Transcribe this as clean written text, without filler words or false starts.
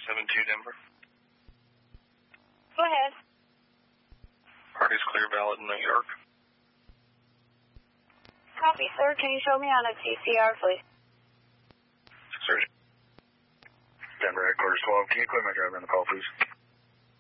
72 Denver. Go ahead. Party's clear, valid in New York. Copy, sir. Can you show me on a TCR, please? Sir. Denver headquarters 12. Can you quit my driver on the call, please?